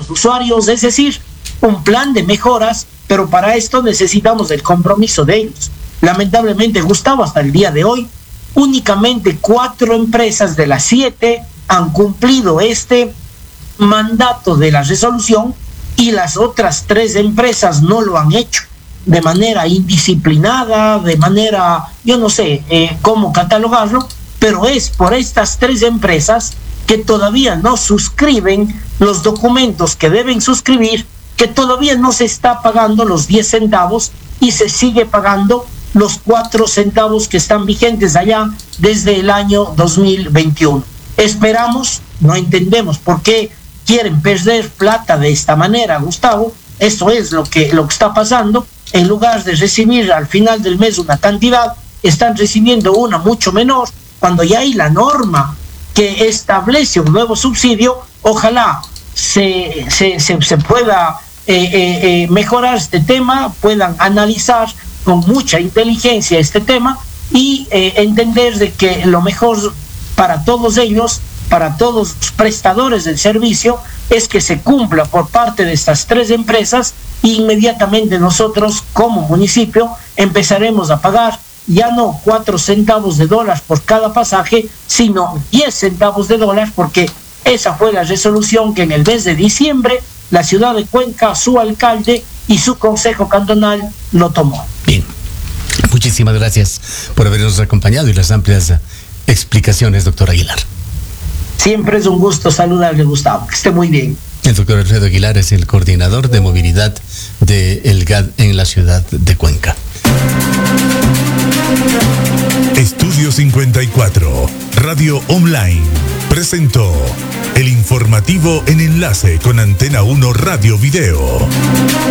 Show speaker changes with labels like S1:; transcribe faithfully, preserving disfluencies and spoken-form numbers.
S1: los usuarios, es decir, un plan de mejoras, pero para esto necesitamos el compromiso de ellos. Lamentablemente, Gustavo, hasta el día de hoy, únicamente cuatro empresas de las siete han cumplido este mandato de la resolución y las otras tres empresas no lo han hecho de manera indisciplinada, de manera, yo no sé eh, cómo catalogarlo, pero es por estas tres empresas que todavía no suscriben los documentos que deben suscribir, que todavía no se está pagando los diez centavos y se sigue pagando los cuatro centavos que están vigentes allá desde el año dos mil veintiuno. Esperamos, no entendemos por qué quieren perder plata de esta manera, Gustavo. Esto es lo que, lo que está pasando. En lugar de recibir al final del mes una cantidad, están recibiendo una mucho menor, cuando ya hay la norma que establece un nuevo subsidio. Ojalá se, se, se, se pueda eh, eh, eh, mejorar este tema, puedan analizar con mucha inteligencia este tema y eh, entender de que lo mejor para todos ellos, para todos los prestadores del servicio, es que se cumpla por parte de estas tres empresas e inmediatamente nosotros como municipio empezaremos a pagar ya no cuatro centavos de dólar por cada pasaje, sino diez centavos de dólar, porque esa fue la resolución que en el mes de diciembre la ciudad de Cuenca, su alcalde y su consejo cantonal lo tomó.
S2: Bien, muchísimas gracias por habernos acompañado y las amplias explicaciones, doctor Aguilar.
S1: Siempre es un gusto saludarle, Gustavo. Que esté muy bien.
S2: El doctor Alfredo Aguilar es el coordinador de movilidad de el G A D en la ciudad de Cuenca.
S3: Estudio cincuenta y cuatro, Radio Online, presentó el informativo en enlace con Antena uno Radio Video.